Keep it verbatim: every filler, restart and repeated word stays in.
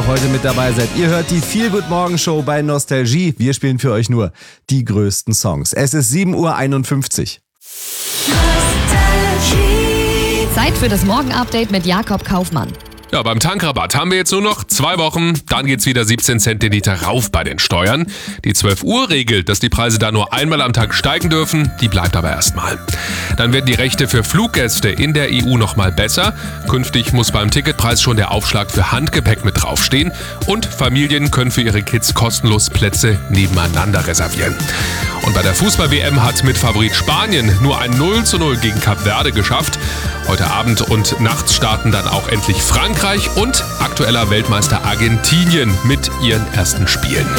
ihr heute mit dabei seid. Ihr hört die Feel-Good-Morgen-Show bei Nostalgie. Wir spielen für euch nur die größten Songs. Es ist sieben Uhr einundfünfzig. Zeit für das Morgen-Update mit Jakob Kaufmann. Ja, beim Tankrabatt haben wir jetzt nur noch zwei Wochen, dann geht's wieder siebzehn Cent den Liter rauf bei den Steuern. Die zwölf Uhr Regel, dass die Preise da nur einmal am Tag steigen dürfen, die bleibt aber erstmal. Dann werden die Rechte für Fluggäste in der E U nochmal besser. Künftig muss beim Ticketpreis schon der Aufschlag für Handgepäck mit draufstehen. Und Familien können für ihre Kids kostenlos Plätze nebeneinander reservieren. Und bei der Fußball-W M hat mit Favorit Spanien nur ein null zu null gegen Kap Verde geschafft. Heute Abend und nachts starten dann auch endlich Frankreich und aktueller Weltmeister Argentinien mit ihren ersten Spielen.